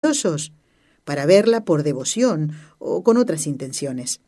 religiosos, para verla por devoción o con otras intenciones.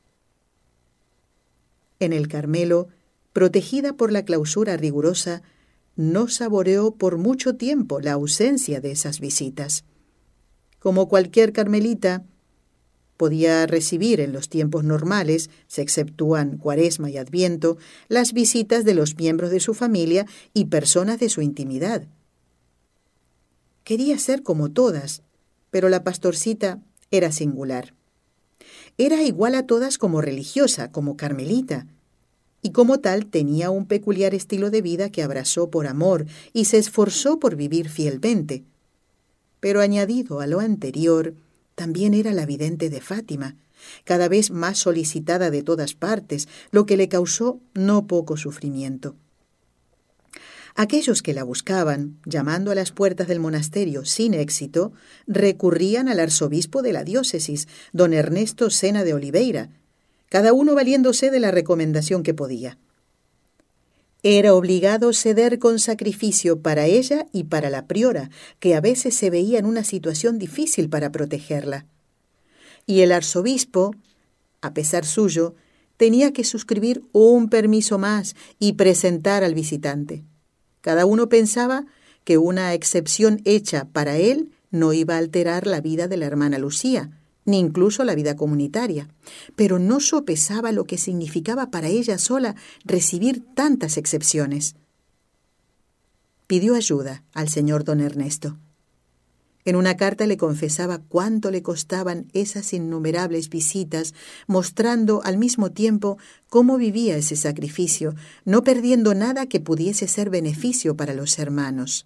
En el Carmelo, protegida por la clausura rigurosa, no saboreó por mucho tiempo la ausencia de esas visitas. Como cualquier carmelita, podía recibir en los tiempos normales, se exceptúan Cuaresma y Adviento, las visitas de los miembros de su familia y personas de su intimidad. Quería ser como todas, pero la pastorcita era singular. Era igual a todas como religiosa, como carmelita, y como tal tenía un peculiar estilo de vida que abrazó por amor y se esforzó por vivir fielmente. Pero añadido a lo anterior, también era la vidente de Fátima, cada vez más solicitada de todas partes, lo que le causó no poco sufrimiento. Aquellos que la buscaban, llamando a las puertas del monasterio sin éxito, recurrían al arzobispo de la diócesis, don Ernesto Sena de Oliveira, cada uno valiéndose de la recomendación que podía. Era obligado ceder con sacrificio para ella y para la priora, que a veces se veía en una situación difícil para protegerla. Y el arzobispo, a pesar suyo, tenía que suscribir un permiso más y presentar al visitante. Cada uno pensaba que una excepción hecha para él no iba a alterar la vida de la hermana Lucía, ni incluso la vida comunitaria, pero no sopesaba lo que significaba para ella sola recibir tantas excepciones. Pidió ayuda al señor don Ernesto. En una carta le confesaba cuánto le costaban esas innumerables visitas, mostrando al mismo tiempo cómo vivía ese sacrificio, no perdiendo nada que pudiese ser beneficio para los hermanos.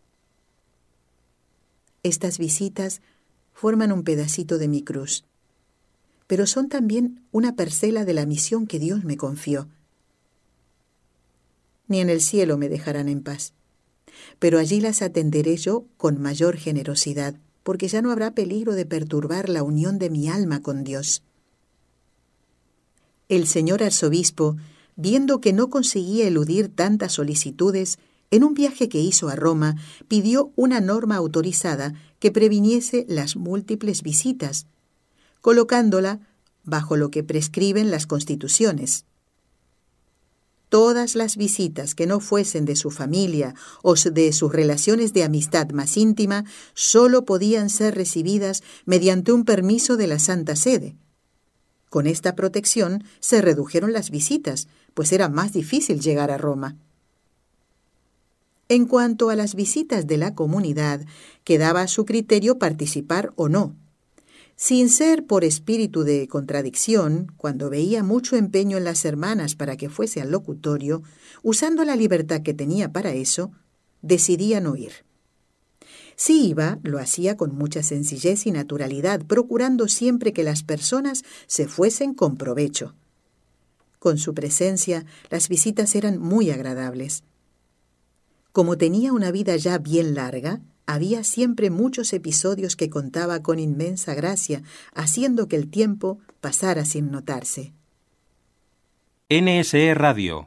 Estas visitas forman un pedacito de mi cruz, pero son también una parcela de la misión que Dios me confió. Ni en el cielo me dejarán en paz, pero allí las atenderé yo con mayor generosidad, porque ya no habrá peligro de perturbar la unión de mi alma con Dios. El señor arzobispo, viendo que no conseguía eludir tantas solicitudes, en un viaje que hizo a Roma, pidió una norma autorizada que previniese las múltiples visitas, colocándola bajo lo que prescriben las constituciones. Todas las visitas que no fuesen de su familia o de sus relaciones de amistad más íntima solo podían ser recibidas mediante un permiso de la Santa Sede. Con esta protección se redujeron las visitas, pues era más difícil llegar a Roma. En cuanto a las visitas de la comunidad, quedaba a su criterio participar o no. Sin ser por espíritu de contradicción, cuando veía mucho empeño en las hermanas para que fuese al locutorio, usando la libertad que tenía para eso, decidía no ir. Si iba, lo hacía con mucha sencillez y naturalidad, procurando siempre que las personas se fuesen con provecho. Con su presencia, las visitas eran muy agradables. Como tenía una vida ya bien larga, había siempre muchos episodios que contaba con inmensa gracia, haciendo que el tiempo pasara sin notarse. NSE Radio.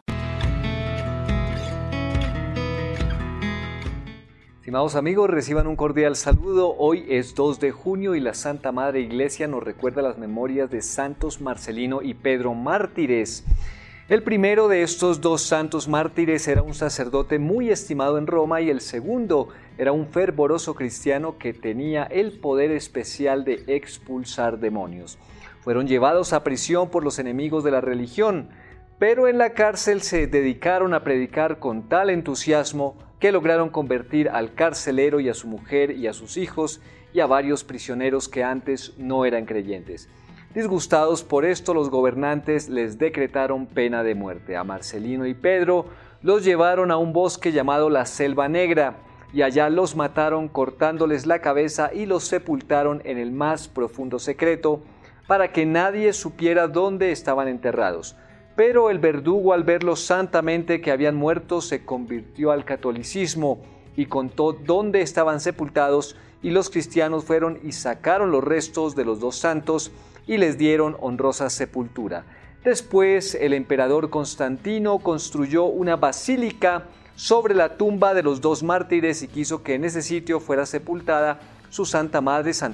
Estimados amigos, reciban un cordial saludo. Hoy es 2 de junio y la Santa Madre Iglesia nos recuerda las memorias de Santos Marcelino y Pedro mártires. El primero de estos dos santos mártires era un sacerdote muy estimado en Roma y el segundo era un fervoroso cristiano que tenía el poder especial de expulsar demonios. Fueron llevados a prisión por los enemigos de la religión, pero en la cárcel se dedicaron a predicar con tal entusiasmo que lograron convertir al carcelero y a su mujer y a sus hijos y a varios prisioneros que antes no eran creyentes. Disgustados por esto, los gobernantes les decretaron pena de muerte. A Marcelino y Pedro los llevaron a un bosque llamado la Selva Negra y allá los mataron cortándoles la cabeza y los sepultaron en el más profundo secreto para que nadie supiera dónde estaban enterrados. Pero el verdugo, al verlos santamente que habían muerto, se convirtió al catolicismo y contó dónde estaban sepultados, y los cristianos fueron y sacaron los restos de los dos santos y les dieron honrosa sepultura. Después el emperador Constantino construyó una basílica sobre la tumba de los dos mártires y quiso que en ese sitio fuera sepultada su Santa Madre